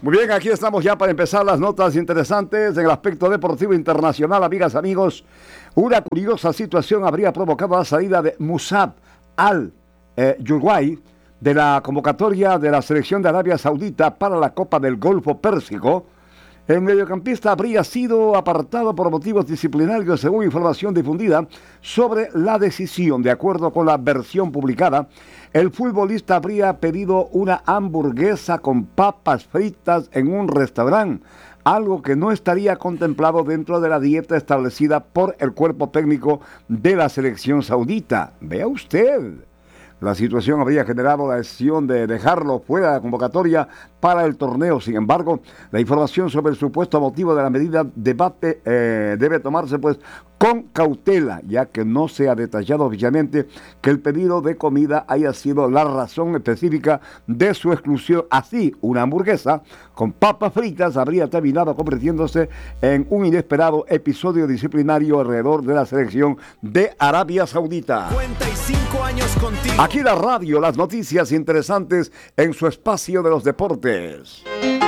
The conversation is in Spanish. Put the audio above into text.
Muy bien, aquí estamos ya para empezar las notas interesantes en el aspecto deportivo internacional, amigas, amigos. Una curiosa situación habría provocado la salida de Musab al-Uruguay de la convocatoria de la selección de Arabia Saudita para la Copa del Golfo Pérsico. El mediocampista habría sido apartado por motivos disciplinarios, según información difundida sobre la decisión. De acuerdo con la versión publicada, el futbolista habría pedido una hamburguesa con papas fritas en un restaurante, algo que no estaría contemplado dentro de la dieta establecida por el cuerpo técnico de la selección saudita. Vea usted. La situación habría generado la decisión de dejarlo fuera de la convocatoria para el torneo. Sin embargo, la información sobre el supuesto motivo de la medida debe tomarse con cautela, ya que no se ha detallado oficialmente que el pedido de comida haya sido la razón específica de su exclusión. Así, una hamburguesa con papas fritas habría terminado convirtiéndose en un inesperado episodio disciplinario alrededor de la selección de Arabia Saudita. 55 años contigo. Aquí la radio, las noticias interesantes en su espacio de los deportes.